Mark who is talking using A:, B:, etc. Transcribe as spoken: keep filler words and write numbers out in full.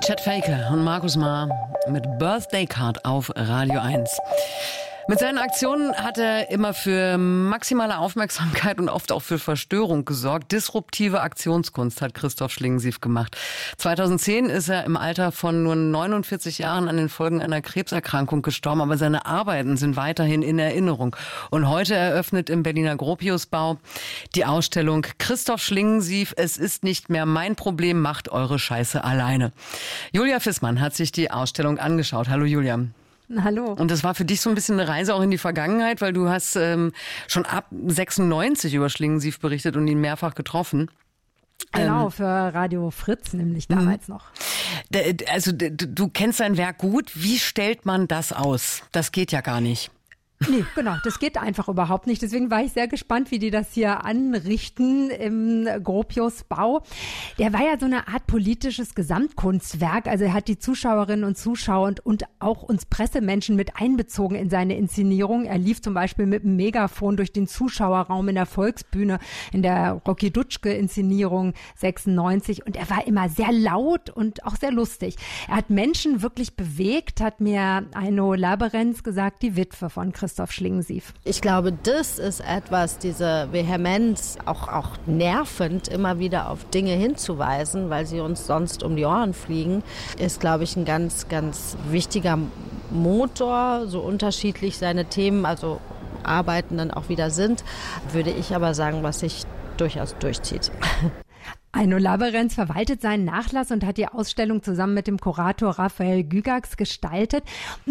A: Chet Faker und Markus Maar mit Birthday Card auf Radio eins. Mit seinen Aktionen hat er immer für maximale Aufmerksamkeit und oft auch für Verstörung gesorgt. Disruptive Aktionskunst hat Christoph Schlingensief gemacht. zweitausendzehn ist er im Alter von nur neunundvierzig Jahren an den Folgen einer Krebserkrankung gestorben, aber seine Arbeiten sind weiterhin in Erinnerung. Und heute eröffnet im Berliner Gropiusbau die Ausstellung Christoph Schlingensief, es ist nicht mehr mein Problem, macht eure Scheiße alleine. Julia Fissmann hat sich die Ausstellung angeschaut. Hallo Julia.
B: Hallo.
A: Und das war für dich so ein bisschen eine Reise auch in die Vergangenheit, weil du hast ähm, schon ab sechsundneunzig über Schlingensief berichtet und ihn mehrfach getroffen.
B: Genau, ähm, für Radio Fritz nämlich damals noch.
A: Also du kennst sein Werk gut. Wie stellt man das aus? Das geht ja gar nicht.
B: Nee, genau, das geht einfach überhaupt nicht. Deswegen war ich sehr gespannt, wie die das hier anrichten im Gropiusbau. Der war ja so eine Art politisches Gesamtkunstwerk. Also er hat die Zuschauerinnen und Zuschauer und, und auch uns Pressemenschen mit einbezogen in seine Inszenierung. Er lief zum Beispiel mit einem Megafon durch den Zuschauerraum in der Volksbühne, in der Rocky Dutschke-Inszenierung sechsundneunzig. Und er war immer sehr laut und auch sehr lustig. Er hat Menschen wirklich bewegt, hat mir Aino Laberenz gesagt, die Witwe von Christoph Schlingensief.
C: Ich glaube, das ist etwas, diese Vehemenz, auch, auch nervend, immer wieder auf Dinge hinzuweisen, weil sie uns sonst um die Ohren fliegen, ist, glaube ich, ein ganz, ganz wichtiger Motor, so unterschiedlich seine Themen, also Arbeiten dann auch wieder sind, würde ich aber sagen, was sich durchaus durchzieht.
B: Aino Laberenz verwaltet seinen Nachlass und hat die Ausstellung zusammen mit dem Kurator Raphael Gygax gestaltet.